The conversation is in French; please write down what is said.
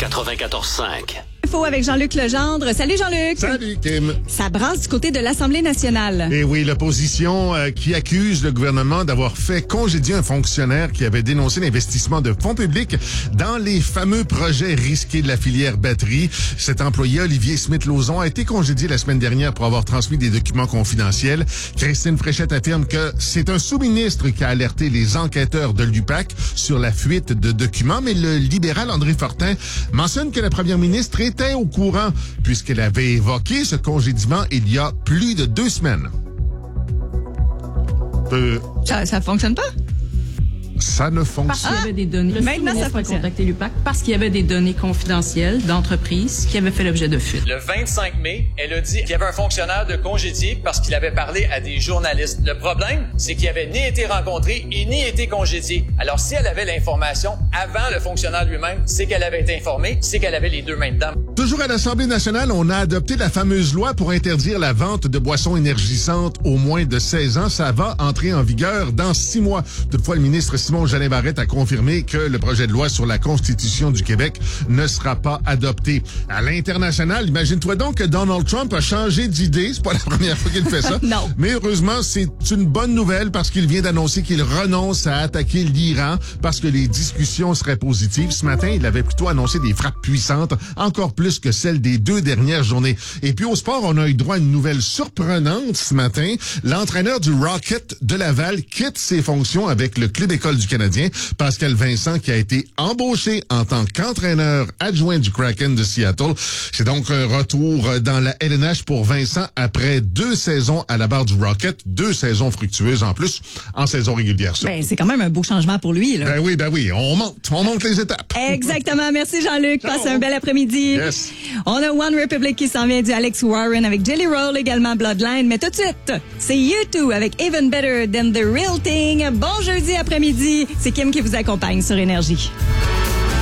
94.5. Info avec Jean-Luc Legendre. Salut Jean-Luc. Salut Kim. Ça brasse du côté de l'Assemblée nationale. Et oui, l'opposition qui accuse le gouvernement d'avoir fait congédier un fonctionnaire qui avait dénoncé l'investissement de fonds publics dans les fameux projets risqués de la filière batterie. Cet employé, Olivier Smith-Lauzon, a été congédié la semaine dernière pour avoir transmis des documents confidentiels. Christine Fréchette affirme que c'est un sous-ministre qui a alerté les enquêteurs de l'UPAC sur la fuite de documents, mais le libéral André Fortin mentionne que la première ministre était au courant puisqu'elle avait évoqué ce congédiement il y a plus de 2 semaines. Ça fonctionne pas? Ça ne fonctionne Parce qu'il y avait des données. Maintenant, ça a fonctionne. contacté l'UPAC parce qu'il y avait des données confidentielles d'entreprises qui avaient fait l'objet de fuite. Le 25 mai, elle a dit qu'il y avait un fonctionnaire de congédié parce qu'il avait parlé à des journalistes. Le problème, c'est qu'il avait ni été rencontré et ni été congédié. Alors, si elle avait l'information avant le fonctionnaire lui-même, c'est qu'elle avait été informée, c'est qu'elle avait les deux mains dedans. Toujours à l'Assemblée nationale, on a adopté la fameuse loi pour interdire la vente de boissons énergisantes aux moins de 16 ans. Ça va entrer en vigueur dans 6 mois. Toutefois, le ministre Simon Jeannin Barrette a confirmé que le projet de loi sur la Constitution du Québec ne sera pas adopté. À l'international, imagine-toi donc que Donald Trump a changé d'idée. C'est pas la première fois qu'il fait ça. Non. Mais heureusement, c'est une bonne nouvelle parce qu'il vient d'annoncer qu'il renonce à attaquer l'Iran parce que les discussions seraient positives. Ce matin, il avait plutôt annoncé des frappes puissantes, encore plus que celles des 2 dernières journées. Et puis au sport, on a eu droit à une nouvelle surprenante ce matin. L'entraîneur du Rocket de Laval quitte ses fonctions avec le Club École du Canadien. Pascal Vincent, qui a été embauché en tant qu'entraîneur adjoint du Kraken de Seattle. C'est donc un retour dans la LNH pour Vincent après 2 saisons à la barre du Rocket, 2 saisons fructueuses en plus, en saison régulière. Ben, c'est quand même un beau changement pour lui, là. Ben oui, on monte les étapes. Exactement. Merci Jean-Luc. Ciao. Passe un bel après-midi. Yes. On a One Republic qui s'en vient du Alex Warren avec Jelly Roll, également Bloodline. Mais tout de suite, c'est U2 avec Even Better Than The Real Thing. Bon jeudi après-midi. C'est Kim qui vous accompagne sur Énergie.